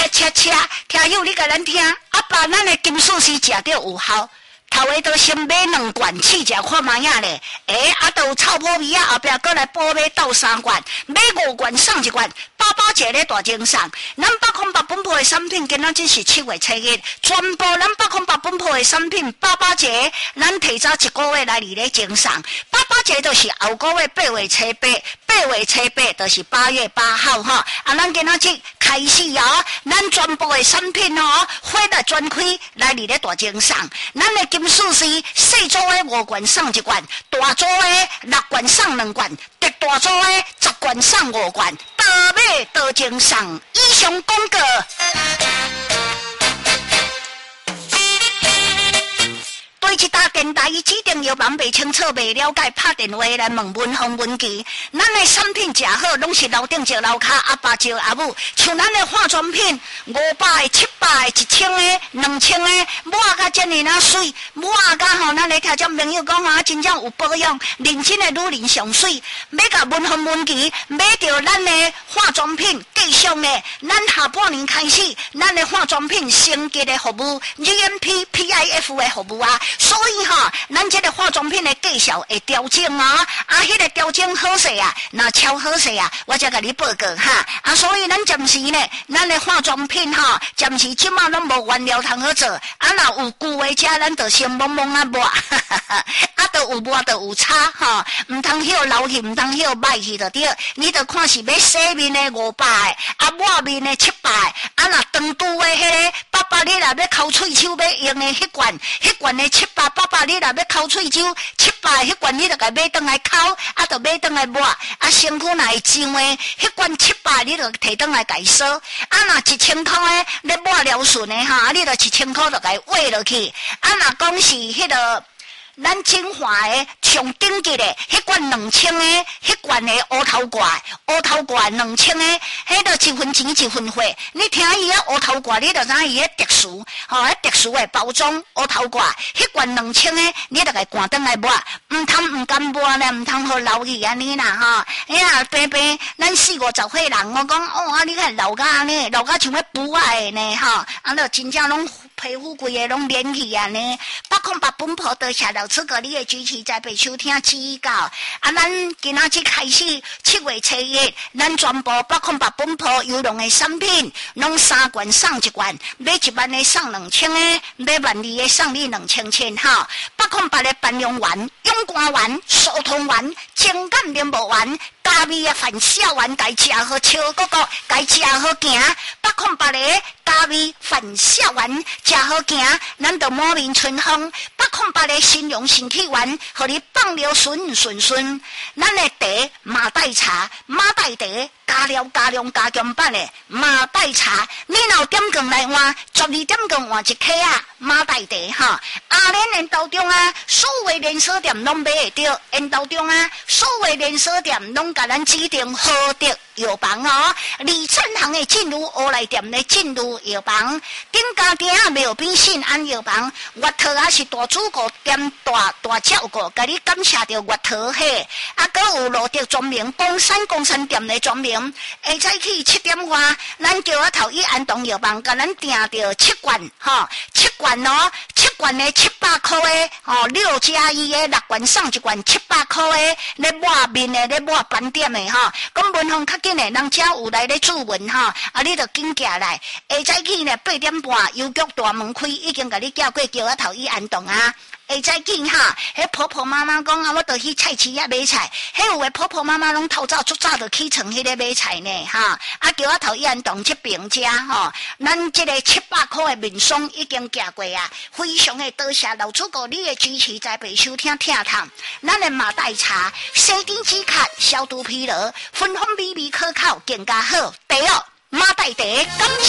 切，听友你甲咱听，阿爸咱的金属是食着有效。头下都先买2罐试食看卖呀咧，都有臭破味啊，后壁过来补买倒3罐，买5罐送1罐，包节咧大精送。咱808本铺的产品，今仔日是7月7日，全部咱808本铺的产品包节，咱提早1个月来咧精送。包节就是后个月8月初8月初8就是8月8号哈。咱今仔日开始哦，咱全部的产品哦，火力全开来咧大精送。咱的金属是细组的5罐送1罐，大组的6罐送2罐，特大组的10罐送5罐，多买多精送。以上广告。对一搭电台指定药房未清楚、未了解，拍电话来问文宏文琪。咱的产品真好，拢是楼顶招楼骹，阿爸招阿母。像咱的化妆品，500的、700的、1000的、2000的，抹甲遮尔那水，抹甲吼，咱来听种朋友讲啊，真正有保养，认真的女人上水。要甲文宏文琪买着咱的化妆品，继续的，咱下半年开始，咱的化妆品升级的服务 ，GMP、PIF 的服务啊。所以哈，咱这个化妆品的介绍会调整啊，迄个调整好势啊，那超好势啊，我才甲你报告哈。所以咱暂时呢，咱的化妆品哈，暂时即马拢无原料通好做，若有旧的遮，咱就先摸抹，都有抹就有差哈，唔通迄流去，唔通迄歹去就对。你就看是要洗面的500的，抹面的700的，若长度的迄个爸爸你若要抠喙手要用的迄罐的700，爸爸你若要抠喙手700迄罐，你就甲买转来抠，就买转来抹，身躯若会脏的，迄罐700你就摕转来改收，若1000块的你抹了顺的哈，你就1000块就甲伊挖落去，若讲是迄个。咱精华的上顶级的，迄罐2000的，迄罐的乌头挂2000的，迄个1分钱1分货。你听伊个乌头挂，你就知伊个特殊，特殊的包装乌头挂，迄罐2000的，你就甲赶转来抹，唔敢抹咧，唔通好流去安尼啦平平，咱40-50岁人，我讲你看流甲安尼，流甲像要补的呢就真正拢皮肤规个拢连去安尼。808本铺多谢老师哥你的支持，在被收听指教。咱今仔日开始7月7日，咱全部808本铺优良的产品，拢3罐送1罐，买1万的送2000的，买12000的送你2000哈。808的半用丸、勇肝丸、疏通丸、情感柠檬丸。加味的饭小丸，该食好笑哥哥，该食好行。808的加味饭小丸，食好行，咱就满面春风。808的新容身体丸，互你放流顺。咱的茶马黛茶，马黛茶加料加量加强版的马黛茶，你若点光来换，12点光换1克马黛茶阿莲园当中所有连锁店拢买会到，园当中所有连锁店拢甲咱指定好的药房李振行的进入乌来店的进入药房，顶家店庙边信安药房，月头是大主顾店大照顾，甲你感谢着月头嘿，佫有路德专名公山店的专名，下早起7点外，咱叫头一安东药房，甲咱订着7罐7罐7罐的700块的6+1的6罐送1罐700块的，咧抹面的咧抹斑点的讲文风较紧的，人家有来咧注文你就紧行来。下早起呢8点半，邮局大门开，已经甲你叫过叫头一安东下早起迄婆婆妈妈讲我就去菜市仔买菜，迄有的婆婆妈妈拢透早足早就起床迄个买菜呢叫头一安东这边遮咱这个700块的面霜已经行过非常的多谢老主顾你的支持，在被收听听堂。咱的马黛茶，生甜止咳，消毒疲劳，芬芳美味可口，更加好。第二，马黛茶感